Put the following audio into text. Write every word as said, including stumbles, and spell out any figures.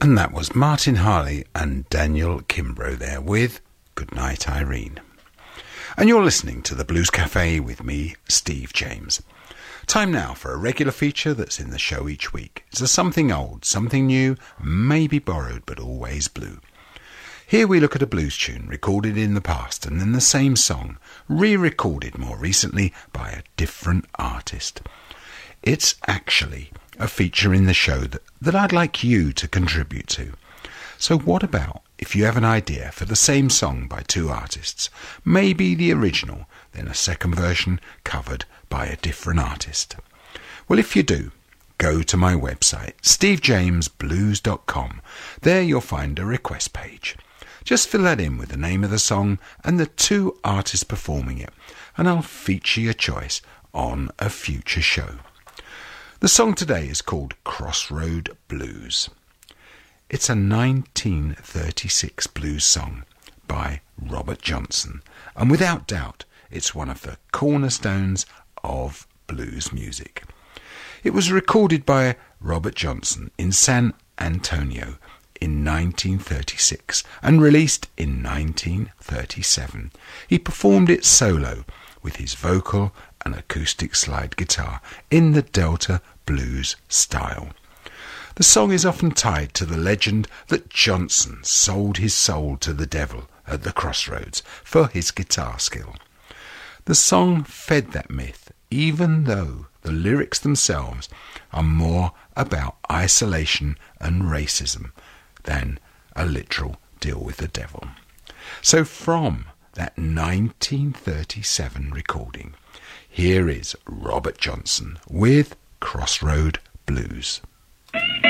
And that was Martin Harley and Daniel Kimbrough there with Goodnight Irene. And you're listening to the Blues Cafe with me, Steve James. Time now for a regular feature that's in the show each week. It's a something old, something new, maybe borrowed, but always blue. Here we look at a blues tune recorded in the past and then the same song, re-recorded more recently by a different artist. It's actually a feature in the show that, that I'd like you to contribute to. So what about if you have an idea for the same song by two artists, maybe the original, then a second version covered by a different artist? Well, if you do, go to my website, steve james blues dot com. There you'll find a request page. Just fill that in with the name of the song and the two artists performing it, and I'll feature your choice on a future show. The song today is called Crossroad Blues. It's a nineteen thirty-six blues song by Robert Johnson, and without doubt, it's one of the cornerstones of blues music. It was recorded by Robert Johnson in San Antonio in nineteen thirty-six and released in nineteen thirty-seven. He performed it solo with his vocal and acoustic slide guitar in the Delta blues style. The song is often tied to the legend that Johnson sold his soul to the devil at the crossroads for his guitar skill. The song fed that myth, even though the lyrics themselves are more about isolation and racism than a literal deal with the devil. So from that nineteen thirty-seven recording, here is Robert Johnson with Crossroad Blues.